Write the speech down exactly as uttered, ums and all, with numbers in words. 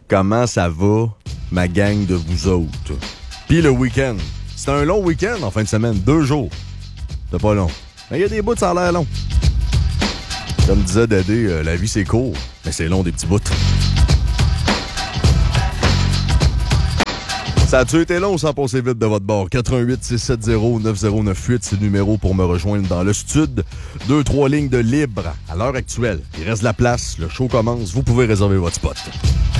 Comment ça va, ma gang de vous autres? Puis le week-end. C'est un long week-end en fin de semaine, deux jours. C'est pas long. Mais il y a des bouts, ça a l'air long. Comme disait Dadé, euh, la vie c'est court, mais c'est long des petits bouts. Ça a-tu été long ou ça a passé vite de votre bord? quatre un huit six sept zéro neuf zéro neuf huit, c'est le numéro pour me rejoindre dans le stud. Deux, trois lignes de libre à l'heure actuelle. Il reste de la place, le show commence, vous pouvez réserver votre spot.